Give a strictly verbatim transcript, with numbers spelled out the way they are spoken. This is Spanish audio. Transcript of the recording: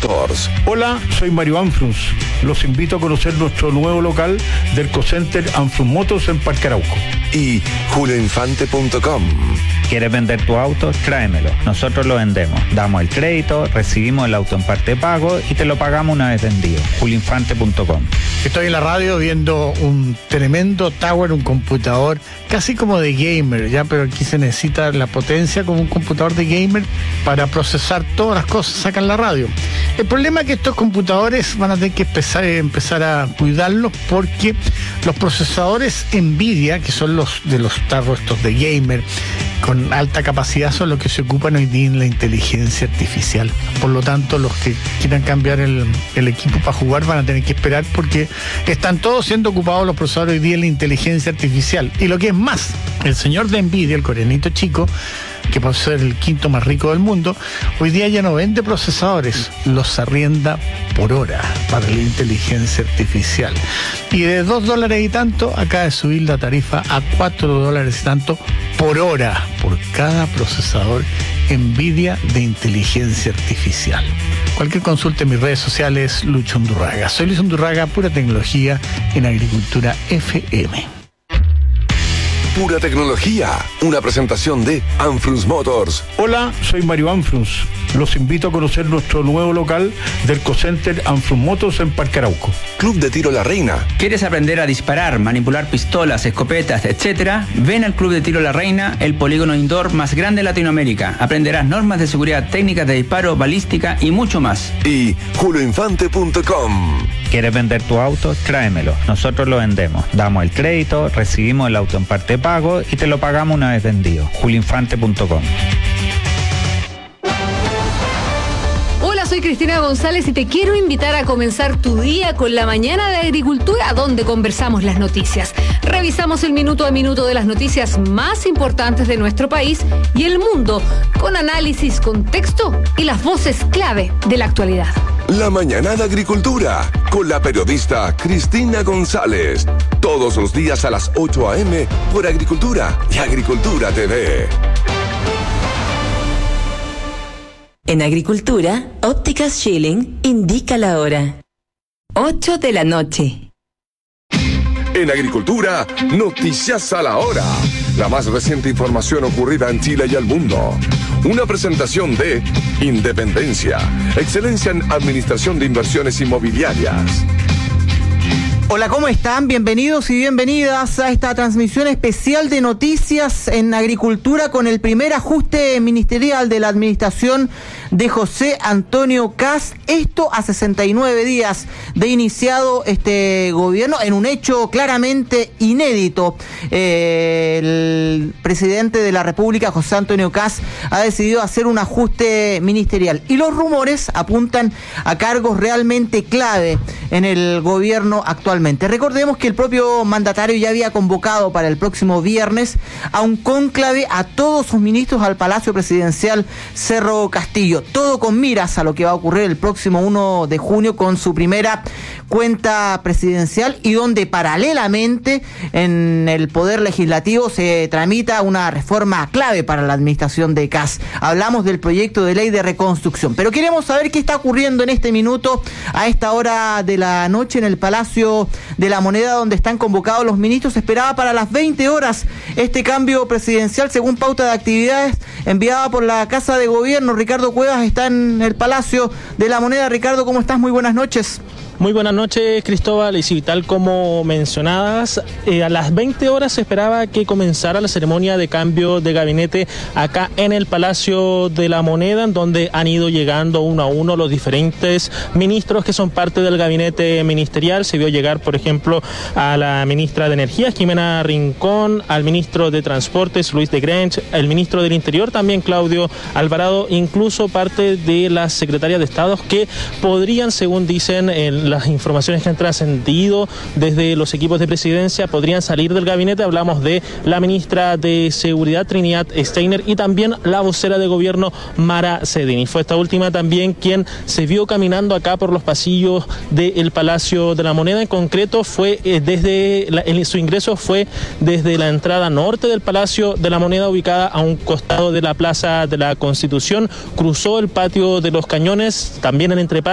Motors. Hola, soy Mario Anfrus. Los invito a conocer nuestro nuevo local del Ecocenter Anfrus Motors en Parque Arauco. Y julio infante punto com. ¿Quieres vender tu auto? Tráemelo. Nosotros lo vendemos. Damos el crédito, recibimos el auto en parte de pago y te lo pagamos una vez vendido. julio infante punto com. Estoy en la radio viendo un tremendo tower, un computador casi como de gamer, ya, pero aquí se necesita la potencia como un computador de gamer para procesar todas las cosas, sacan la radio. El problema es que estos computadores van a tener que empezar, empezar a cuidarlos porque los procesadores Nvidia, que son los de los tarros estos de gamer con alta capacidad, son los que se ocupan hoy día en la inteligencia artificial. Por lo tanto, los que quieran cambiar el, el equipo para jugar van a tener que esperar porque están todos siendo ocupados los procesadores hoy día en la inteligencia artificial. Y lo que es más, el señor de Nvidia, el coreanito chico, que puede ser el quinto más rico del mundo, hoy día ya no vende procesadores, los arrienda por hora para la inteligencia artificial. Y de dos dólares y tanto, acaba de subir la tarifa a cuatro dólares y tanto por hora, por cada procesador Nvidia de inteligencia artificial. Cualquier consulta en mis redes sociales, Lucho Undurraga. Soy Luis Undurraga, pura tecnología en Agricultura F M. Pura tecnología, una presentación de Anfrus Motors. Hola, soy Mario Anfrus. Los invito a conocer nuestro nuevo local del Ecocenter Anfrus Motors en Parque Arauco. Club de Tiro La Reina. ¿Quieres aprender a disparar, manipular pistolas, escopetas, etcétera? Ven al Club de Tiro La Reina, el polígono indoor más grande de Latinoamérica. Aprenderás normas de seguridad, técnicas de disparo, balística y mucho más. Y julio infante punto com. ¿Quieres vender tu auto? Tráemelo. Nosotros lo vendemos. Damos el crédito, recibimos el auto en parte de pago y te lo pagamos una vez vendido. julio infante punto com. Hola, soy Cristina González y te quiero invitar a comenzar tu día con la mañana de agricultura, donde conversamos las noticias. Revisamos el minuto a minuto de las noticias más importantes de nuestro país y el mundo, con análisis, contexto y las voces clave de la actualidad. La mañana de agricultura, con la periodista Cristina González. Todos los días a las ocho a eme por Agricultura y Agricultura T V. En Agricultura, Ópticas Schilling indica la hora. ocho de la noche. En Agricultura, noticias a la hora. La más reciente información ocurrida en Chile y el mundo. Una presentación de Independencia, excelencia en administración de inversiones inmobiliarias. Hola, ¿cómo están? Bienvenidos y bienvenidas a esta transmisión especial de noticias en agricultura con el primer ajuste ministerial de la administración de José Antonio Kast. Esto a sesenta y nueve días de iniciado este gobierno en un hecho claramente inédito. Eh, el presidente de la República, José Antonio Kast, ha decidido hacer un ajuste ministerial y los rumores apuntan a cargos realmente clave en el gobierno actualmente. Recordemos que el propio mandatario ya había convocado para el próximo viernes a un cónclave a todos sus ministros al Palacio Presidencial Cerro Castillo. Todo con miras a lo que va a ocurrir el próximo uno de junio con su primera cuenta presidencial y donde paralelamente en el Poder Legislativo se tramita una reforma clave para la administración de Kast. Hablamos del proyecto de ley de reconstrucción, pero queremos saber qué está ocurriendo en este minuto, a esta hora de la noche en el Palacio de la Moneda, donde están convocados los ministros. Se esperaba para las veinte horas este cambio presidencial según pauta de actividades enviada por la Casa de Gobierno. Ricardo Cuevas está en el Palacio de la Moneda. Ricardo, ¿cómo estás? Muy buenas noches. Muy buenas noches, Cristóbal, y si tal como mencionadas, eh, a las veinte horas se esperaba que comenzara la ceremonia de cambio de gabinete acá en el Palacio de la Moneda, en donde han ido llegando uno a uno los diferentes ministros que son parte del gabinete ministerial. Se vio llegar, por ejemplo, a la ministra de Energía, Jimena Rincón, al ministro de Transportes, Luis de Grange, el ministro del Interior también, Claudio Alvarado, incluso parte de las secretarias de Estado que podrían, según dicen en las informaciones que han trascendido desde los equipos de presidencia, podrían salir del gabinete. Hablamos de la ministra de Seguridad, Trinidad Steiner, y también la vocera de gobierno, Mara Cedini. Fue esta última también quien se vio caminando acá por los pasillos del Palacio de la Moneda. En concreto, fue eh, desde la, el, su ingreso fue desde la entrada norte del Palacio de la Moneda, ubicada a un costado de la Plaza de la Constitución. Cruzó el Patio de los Cañones, también en entre